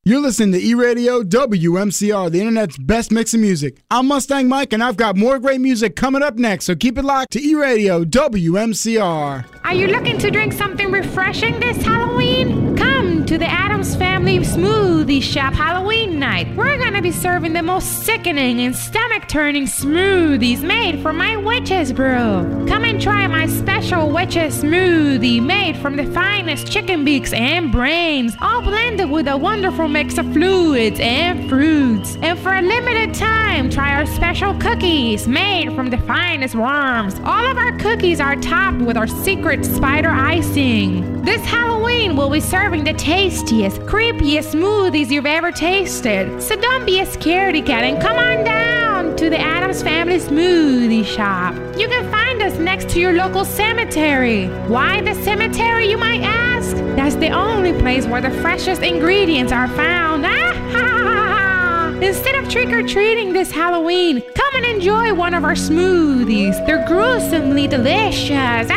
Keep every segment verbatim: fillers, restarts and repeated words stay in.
You're listening to E-Radio W M C R, the internet's best mix of music. I'm Mustang Mike, and I've got more great music coming up next, so keep it locked to E-Radio W M C R. Are you looking to drink something refreshing this Halloween? Come to the Addams Family Smoothie Shop Halloween night. We're gonna be serving the most sickening and stomach-turning smoothies made from my witch's brew. Come and try my special witch's smoothie made from the finest chicken beaks and brains, all blended with a wonderful mix of fluids and fruits. And for a limited time, try our special cookies made from the finest worms. All of our cookies are topped with our secret spider icing. This Halloween, we'll be serving the tastiest, creepiest smoothies you've ever tasted. So don't be a scaredy cat and come on down to the Addams Family Smoothie Shop. You can find us next to your local cemetery. Why the cemetery, you might ask? That's the only place where the freshest ingredients are found. Instead of trick-or-treating this Halloween, come and enjoy one of our smoothies. They're gruesomely delicious.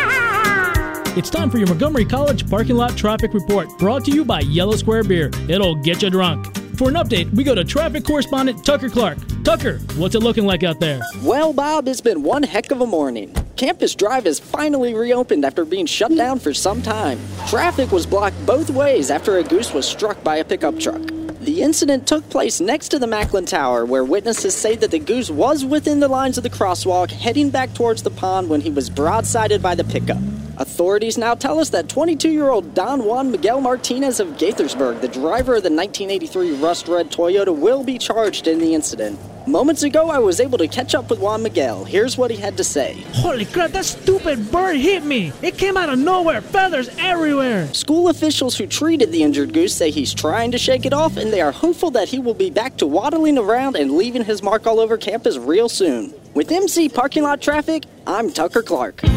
It's time for your Montgomery College Parking Lot Traffic Report, brought to you by Yellow Square Beer. It'll get you drunk. For an update, we go to traffic correspondent Tucker Clark. Tucker, what's it looking like out there? Well, Bob, it's been one heck of a morning. Campus Drive is finally reopened after being shut down for some time. Traffic was blocked both ways after a goose was struck by a pickup truck. The incident took place next to the Macklin Tower, where witnesses say that the goose was within the lines of the crosswalk, heading back towards the pond when he was broadsided by the pickup. Authorities now tell us that twenty-two-year-old Don Juan Miguel Martinez of Gaithersburg, the driver of the nineteen eighty-three Rust Red Toyota, will be charged in the incident. Moments ago, I was able to catch up with Juan Miguel. Here's what he had to say. Holy crap, that stupid bird hit me. It came out of nowhere, feathers everywhere. School officials who treated the injured goose say he's trying to shake it off, and they are hopeful that he will be back to waddling around and leaving his mark all over campus real soon. With M C Parking Lot Traffic, I'm Tucker Clark.